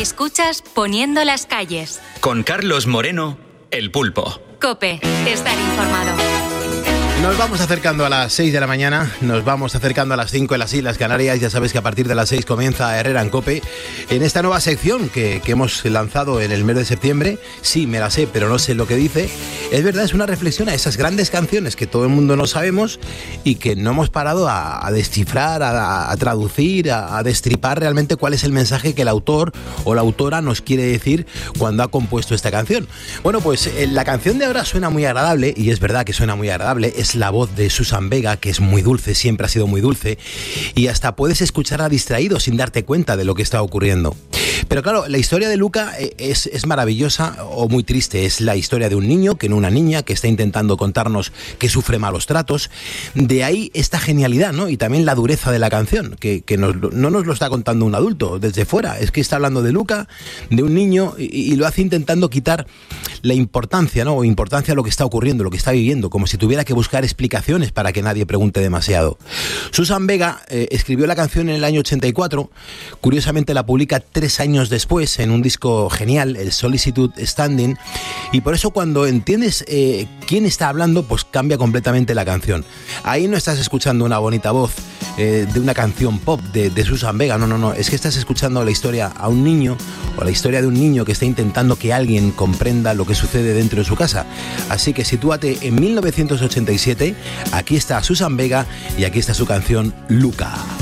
Escuchas Poniendo las calles. Con Carlos Moreno, El Pulpo. COPE, estar informado. Nos vamos acercando a las 6 de la mañana, nos vamos acercando a las 5 en las Islas Canarias. Ya sabes que a partir de las 6 comienza Herrera en COPE. En esta nueva sección que hemos lanzado en el mes de septiembre, sí, me la sé, pero no sé lo que dice. Es verdad, es una reflexión a esas grandes canciones que todo el mundo no sabemos y que no hemos parado a descifrar, a traducir, a destripar realmente cuál es el mensaje que el autor o la autora nos quiere decir cuando ha compuesto esta canción. Bueno, pues la canción de ahora suena muy agradable, y es verdad que suena muy agradable. Es la voz de Susan Vega, que es muy dulce, siempre ha sido muy dulce, y hasta puedes escucharla distraído sin darte cuenta de lo que está ocurriendo. Pero claro, la historia de Luca es maravillosa o muy triste. Es la historia de un niño, que no una niña, que está intentando contarnos que sufre malos tratos. De ahí esta genialidad, ¿no? Y también la dureza de la canción, que no nos lo está contando un adulto desde fuera. Es que está hablando de Luca, de un niño, y lo hace intentando quitar la importancia, ¿no? O importancia a lo que está ocurriendo, lo que está viviendo, como si tuviera que buscar explicaciones para que nadie pregunte demasiado. Susan Vega escribió la canción en el año 84. Curiosamente la publica 3 años después en un disco genial, el Solitude Standing, y por eso cuando entiendes quién está hablando, pues cambia completamente la canción. Ahí no estás escuchando una bonita voz de una canción pop de Susan Vega, no, es que estás escuchando la historia a un niño, o la historia de un niño que está intentando que alguien comprenda lo que sucede dentro de su casa. Así que sitúate en 1987, aquí está Susan Vega y aquí está su canción Luca.